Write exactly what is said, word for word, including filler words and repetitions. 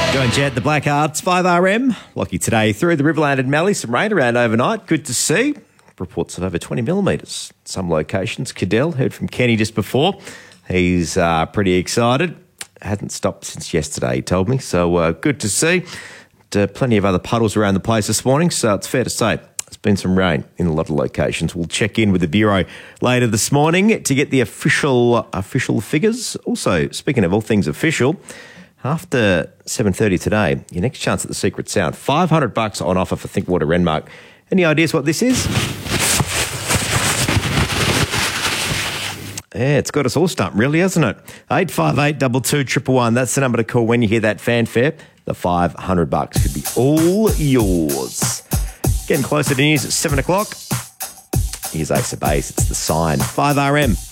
Going Jet, the Black Hearts, five R M. Lucky today through the Riverland and Mallee. Some rain around overnight. Good to see. Reports of over twenty millimetres. Some locations. Cadell, heard from Kenny just before. He's uh, pretty excited. Hasn't stopped since yesterday, he told me. So uh, good to see. And, uh, plenty of other puddles around the place this morning. So it's fair to say there's been some rain in a lot of locations. We'll check in with the Bureau later this morning to get the official official figures. Also, speaking of all things official, after seven thirty today, your next chance at the Secret Sound. five hundred bucks on offer for Thinkwater Renmark. Any ideas what this is? Yeah, it's got us all stumped, really, hasn't it? eight five eight, two two, one one one. That's the number to call when you hear that fanfare. The five hundred bucks could be all yours. Getting closer to news at seven o'clock. Here's Ace of Base. It's The Sign. five R M.